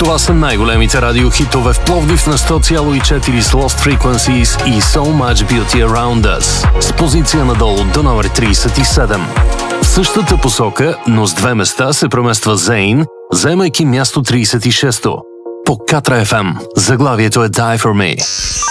Това са най-големите радиохитове в Пловдив на 100,4 с Lost Frequencies и So Much Beauty Around Us с позиция надолу до номер 37. В същата посока, но с 2 места се премества Zayn, заемайки място 36-то. По Катра FM заглавието е Die For Me.